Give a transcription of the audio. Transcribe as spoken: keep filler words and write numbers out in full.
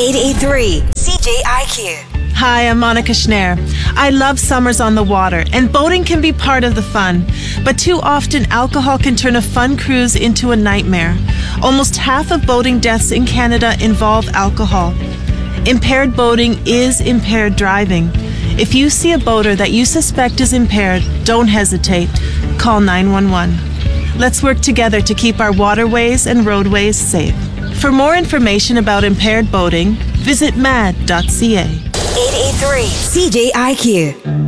eight eight three C J I Q. Hi, I'm Monica Schneer. I love summers on the water, and boating can be part of the fun. But too often, alcohol can turn a fun cruise into a nightmare. Almost half of boating deaths in Canada involve alcohol. Impaired boating is impaired driving. If you see a boater that you suspect is impaired, don't hesitate. Call nine one one. Let's work together to keep our waterways and roadways safe. For more information about impaired boating, visit mad dot c a. eight eight three C J I Q.